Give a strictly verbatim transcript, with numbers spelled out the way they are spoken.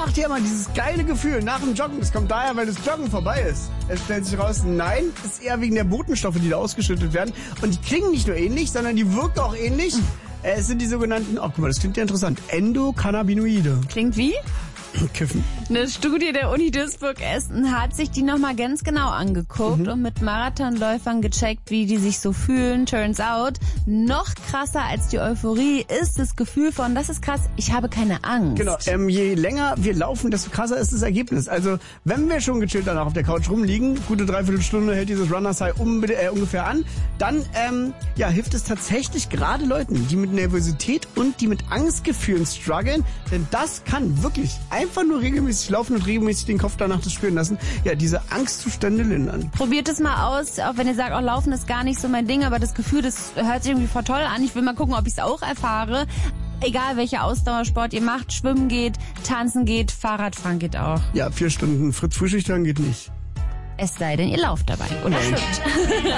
dachte ja mal, dieses geile Gefühl nach dem Joggen, das kommt daher, weil das Joggen vorbei ist. Es stellt sich raus, nein, das ist eher wegen der Botenstoffe, die da ausgeschüttet werden. Und die klingen nicht nur ähnlich, sondern die wirken auch ähnlich. Es sind die sogenannten, oh guck mal, das klingt ja interessant, Endokannabinoide. Klingt wie? Kiffen. Eine Studie der Uni Duisburg-Essen hat sich die nochmal ganz genau angeguckt mhm. und mit Marathonläufern gecheckt, wie die sich so fühlen. Turns out, noch krasser als die Euphorie ist das Gefühl von, das ist krass, ich habe keine Angst. Genau, ähm, je länger wir laufen, desto krasser ist das Ergebnis. Also, wenn wir schon gechillt danach auf der Couch rumliegen, gute Dreiviertelstunde hält dieses Runners High um, äh, ungefähr an, dann ähm, ja, hilft es tatsächlich gerade Leuten, die mit Nervosität und die mit Angstgefühlen strugglen, denn das kann wirklich einfach nur regelmäßig laufen und regelmäßig den Kopf danach das spüren lassen. Ja, diese Angstzustände lindern. Probiert es mal aus, auch wenn ihr sagt, auch Laufen ist gar nicht so mein Ding, aber das Gefühl, das hört sich irgendwie voll toll an. Ich will mal gucken, ob ich es auch erfahre. Egal, welcher Ausdauersport ihr macht, Schwimmen geht, Tanzen geht, Fahrradfahren geht auch. Ja, vier Stunden Fritz Frühschichtern geht nicht. Es sei denn, ihr lauft dabei oder schwimmt.